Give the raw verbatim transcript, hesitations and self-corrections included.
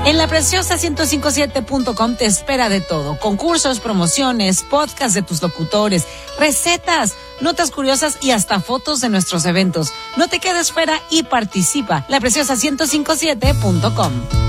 En la preciosa ciento cincuenta y siete punto com te espera de todo. Concursos, promociones, podcasts de tus locutores, recetas, notas curiosas y hasta fotos de nuestros eventos. No te quedes fuera y participa. La preciosa ciento cincuenta y siete punto com.